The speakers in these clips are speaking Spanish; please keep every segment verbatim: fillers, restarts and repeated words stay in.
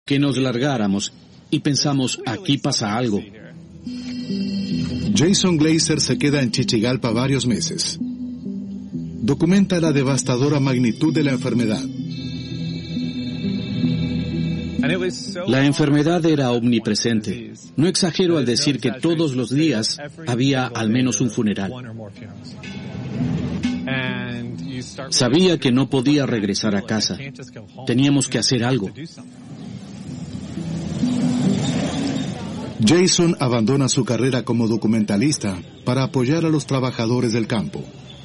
que nos largáramos y pensamos, aquí pasa algo. Jason Glazer se queda en Chichigalpa varios meses. Documenta la devastadora magnitud de la enfermedad. La enfermedad era omnipresente. No exagero al decir que todos los días había al menos un funeral. Sabía que no podía regresar a casa. Teníamos que hacer algo. Jason abandona su carrera como documentalista para apoyar a los trabajadores del campo.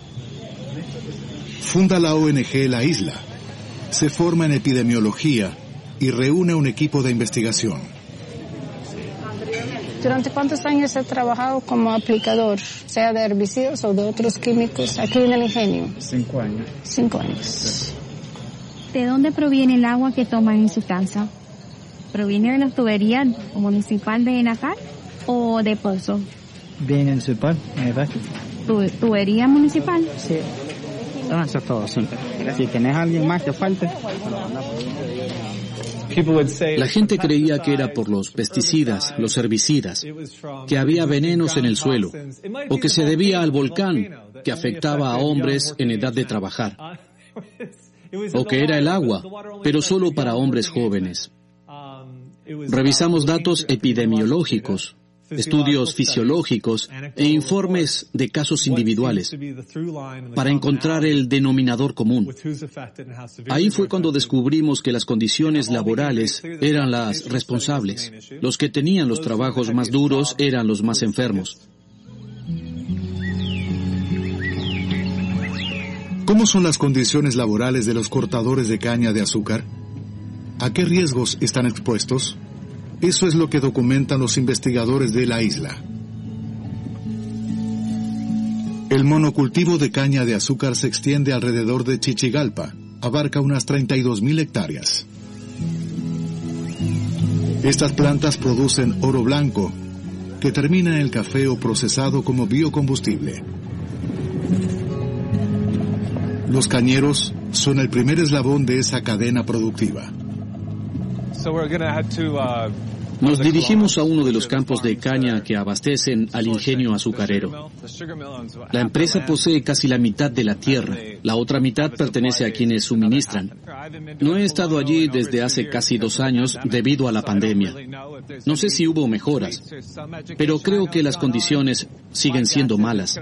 Funda la O N G La Isla, se forma en epidemiología y reúne un equipo de investigación. ¿Durante cuántos años he trabajado como aplicador, sea de herbicidas o de otros químicos, aquí en el ingenio? Cinco años. Cinco años. ¿De dónde proviene el agua que toman en su casa? ¿Proviene de la tubería municipal de Natal o de pozo? Bien municipal, ¿verdad? ¿Tu, ¿Tubería municipal? Sí. No, eso es todo, sí. Si tenés a alguien más que falte. La gente creía que era por los pesticidas, los herbicidas, que había venenos en el suelo, o que se debía al volcán, que afectaba a hombres en edad de trabajar, o que era el agua, pero solo para hombres jóvenes. Revisamos datos epidemiológicos, estudios fisiológicos e informes de casos individuales para encontrar el denominador común. Ahí fue cuando descubrimos que las condiciones laborales eran las responsables. Los que tenían los trabajos más duros eran los más enfermos. ¿Cómo son las condiciones laborales de los cortadores de caña de azúcar? ¿A qué riesgos están expuestos? Eso es lo que documentan los investigadores de la isla. El monocultivo de caña de azúcar se extiende alrededor de Chichigalpa, abarca unas treinta y dos mil hectáreas. Estas plantas producen oro blanco, que termina en el café o procesado como biocombustible. Los cañeros son el primer eslabón de esa cadena productiva. Nos dirigimos a uno de los campos de caña que abastecen al ingenio azucarero. La empresa posee casi la mitad de la tierra, la otra mitad pertenece a quienes suministran. No he estado allí desde hace casi dos años debido a la pandemia. No sé si hubo mejoras, pero creo que las condiciones siguen siendo malas.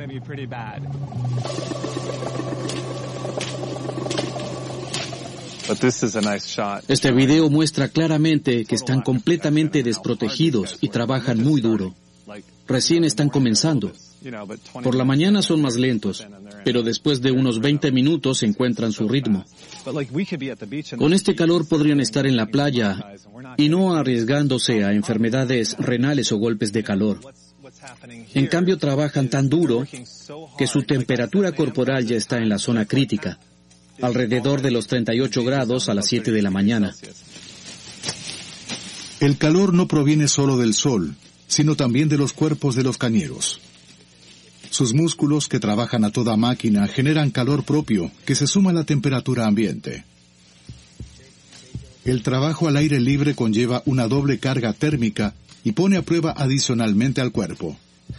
Este video muestra claramente que están completamente desprotegidos y trabajan muy duro. Recién están comenzando. Por la mañana son más lentos, pero después de unos veinte minutos encuentran su ritmo. Con este calor podrían estar en la playa y no arriesgándose a enfermedades renales o golpes de calor. En cambio, trabajan tan duro que su temperatura corporal ya está en la zona crítica, alrededor de los treinta y ocho grados a las siete de la mañana. El calor no proviene solo del sol, sino también de los cuerpos de los cañeros. Sus músculos, que trabajan a toda máquina, generan calor propio, que se suma a la temperatura ambiente. El trabajo al aire libre conlleva una doble carga térmica y pone a prueba adicionalmente al cuerpo.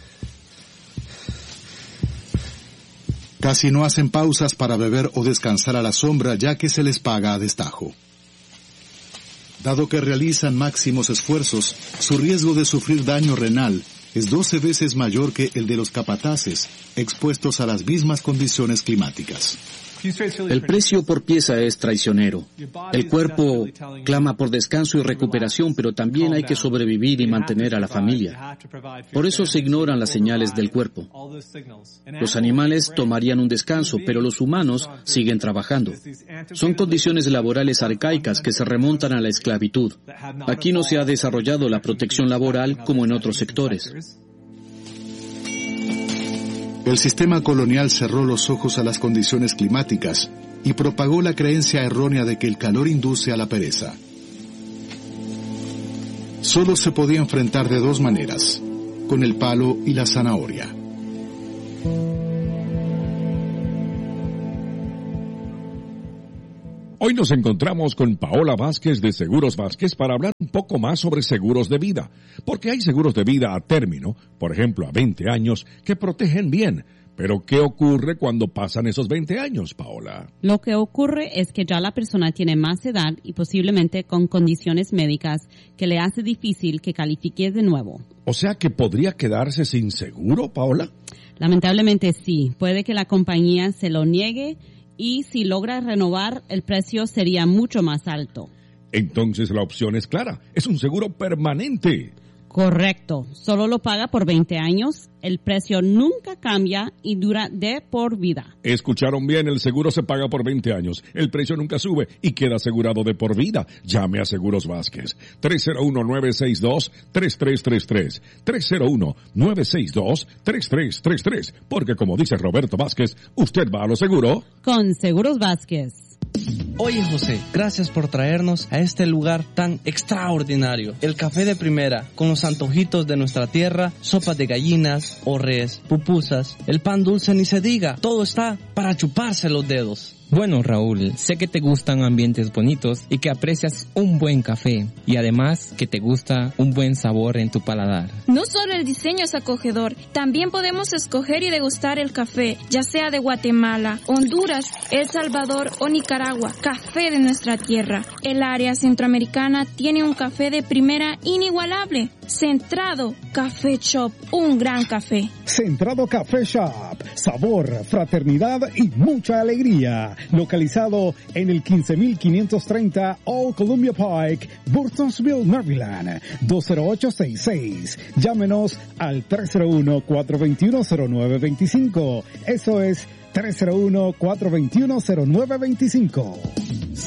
Casi no hacen pausas para beber o descansar a la sombra, ya que se les paga a destajo. Dado que realizan máximos esfuerzos, su riesgo de sufrir daño renal es doce veces mayor que el de los capataces, expuestos a las mismas condiciones climáticas. El precio por pieza es traicionero. El cuerpo clama por descanso y recuperación, pero también hay que sobrevivir y mantener a la familia. Por eso se ignoran las señales del cuerpo. Los animales tomarían un descanso, pero los humanos siguen trabajando. Son condiciones laborales arcaicas que se remontan a la esclavitud. Aquí no se ha desarrollado la protección laboral como en otros sectores. El sistema colonial cerró los ojos a las condiciones climáticas y propagó la creencia errónea de que el calor induce a la pereza. Solo se podía enfrentar de dos maneras, con el palo y la zanahoria. Hoy nos encontramos con Paola Vázquez de Seguros Vázquez para hablar un poco más sobre seguros de vida, porque hay seguros de vida a término, por ejemplo a veinte años, que protegen bien. Pero, ¿qué ocurre cuando pasan esos veinte años, Paola? Lo que ocurre es que ya la persona tiene más edad y posiblemente con condiciones médicas que le hace difícil que califique de nuevo. O sea, ¿que podría quedarse sin seguro, Paola? Lamentablemente sí. Puede que la compañía se lo niegue y si logra renovar, el precio sería mucho más alto. Entonces la opción es clara. Es un seguro permanente. Correcto. Solo lo paga por veinte años. El precio nunca cambia y dura de por vida. Escucharon bien, el seguro se paga por veinte años. El precio nunca sube y queda asegurado de por vida. Llame a Seguros Vázquez. tres cero uno, nueve seis dos, tres tres tres tres. tres cero uno, nueve seis dos, tres tres tres tres. Porque como dice Roberto Vázquez, usted va a lo seguro con Seguros Vázquez. Oye José, gracias por traernos a este lugar tan extraordinario. El café de primera, con los antojitos de nuestra tierra, sopas de gallinas, o res, pupusas, el pan dulce ni se diga, todo está para chuparse los dedos. Bueno, Raúl, sé que te gustan ambientes bonitos y que aprecias un buen café y además que te gusta un buen sabor en tu paladar. No solo el diseño es acogedor, también podemos escoger y degustar el café, ya sea de Guatemala, Honduras, El Salvador o Nicaragua, café de nuestra tierra. El área centroamericana tiene un café de primera inigualable. Centrado Café Shop, un gran café. Centrado Café Shop, sabor, fraternidad y mucha alegría. Localizado en el quince mil quinientos treinta Old Columbia Pike, Burtonsville, Maryland, dos cero ocho seis seis. Llámenos al tres cero uno, cuatro dos uno, cero nueve dos cinco. Eso es tres cero uno, cuatro dos uno, cero nueve dos cinco.